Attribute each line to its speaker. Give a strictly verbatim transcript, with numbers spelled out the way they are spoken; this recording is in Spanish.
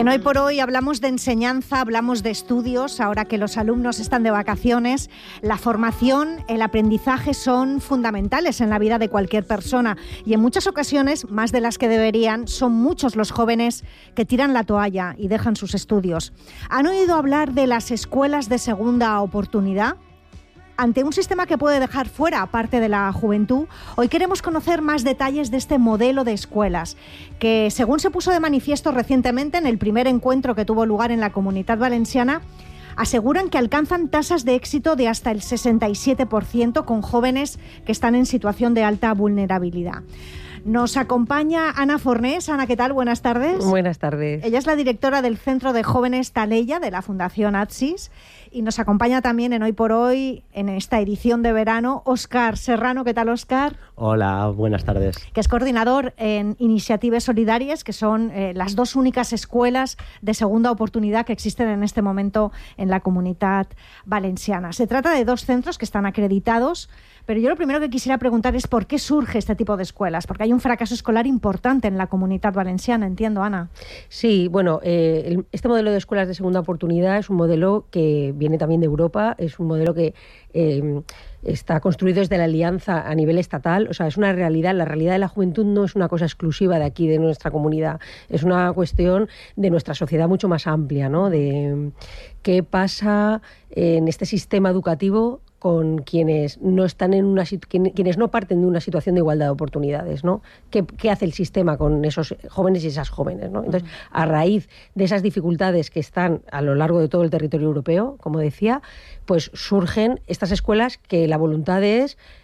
Speaker 1: En Hoy por Hoy hablamos de enseñanza, hablamos de estudios, ahora que los alumnos están de vacaciones. La formación, el aprendizaje son fundamentales en la vida de cualquier persona y en muchas ocasiones, más de las que deberían, son muchos los jóvenes que tiran la toalla y dejan sus estudios. ¿Han oído hablar de las escuelas de segunda oportunidad? Ante un sistema que puede dejar fuera parte de la juventud, hoy queremos conocer más detalles de este modelo de escuelas, que según se puso de manifiesto recientemente en el primer encuentro que tuvo lugar en la Comunitat Valenciana, aseguran que alcanzan tasas de éxito de hasta el sesenta y siete por ciento con jóvenes que están en situación de alta vulnerabilidad. Nos acompaña Ana Fornés. Ana, ¿qué tal? Buenas tardes.
Speaker 2: Buenas tardes.
Speaker 1: Ella es la directora del Centro de Jóvenes Taleya de la Fundación ATSIS y nos acompaña también en Hoy por Hoy, en esta edición de verano, Óscar Serrano. ¿Qué tal, Óscar?
Speaker 3: Hola, buenas tardes.
Speaker 1: Que es coordinador en Iniciatives Solidarias, que son eh, las dos únicas escuelas de segunda oportunidad que existen en este momento en la Comunitat Valenciana. Se trata de dos centros que están acreditados, pero yo lo primero que quisiera preguntar es por qué surge este tipo de escuelas, porque hay un fracaso escolar importante en la Comunitat Valenciana, entiendo, Ana.
Speaker 2: Sí, bueno, eh, el, este modelo de escuelas de segunda oportunidad es un modelo que viene también de Europa, es un modelo que eh, está construido desde la alianza a nivel estatal, o sea, es una realidad, la realidad de la juventud no es una cosa exclusiva de aquí, de nuestra comunidad, es una cuestión de nuestra sociedad mucho más amplia, ¿no? De qué pasa en este sistema educativo con quienes no están en una quienes no parten de una situación de igualdad de oportunidades, ¿no? ¿Qué, qué hace el sistema con esos jóvenes y esas jóvenes, ¿no? Entonces, a raíz de esas dificultades que están a lo largo de todo el territorio europeo, como decía, pues surgen estas escuelas que la voluntad es